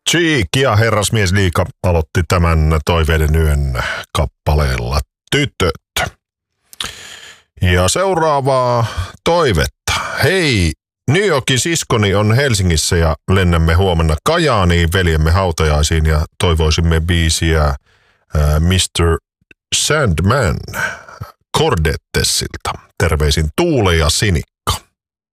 Cheek ja Herrasmiesliiga aloitti tämän Toiveiden yön kappaleella Tytöt. Ja seuraavaa toivetta. Hei, New Yorkin siskoni on Helsingissä ja lennämme huomenna Kajaaniin veljemme hautajaisiin ja toivoisimme biisiä Mr. Sandman Cordettessilta. Terveisin Tuule ja Sini.